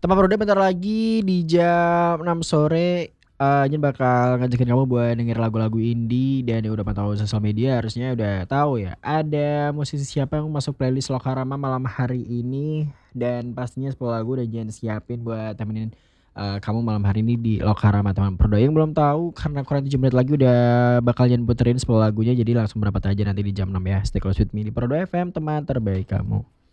Teman Perluda bentar lagi di jam 6 sore, Jan bakal ngajakin kamu buat denger lagu-lagu indie dan yang udah pantau sosial media harusnya udah tahu ya, ada musisi siapa yang masuk playlist Lokarama malam hari ini dan pastinya 10 lagu udah Jan siapin buat temenin, kamu malam hari ini di Lokarama teman Perluda. Yang belum tahu karena kurang 7 menit lagi udah bakal Jan puterin 10 lagunya jadi langsung berangkat aja nanti di jam 6 ya. Stay close with me di Perluda FM teman terbaik kamu.